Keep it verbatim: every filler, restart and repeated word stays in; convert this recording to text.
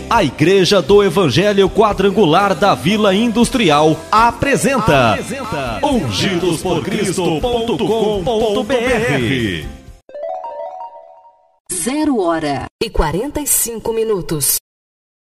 A Igreja do Evangelho Quadrangular da Vila Industrial apresenta, apresenta ungidos por cristo ponto com ponto br. Zero hora e quarenta e cinco minutos.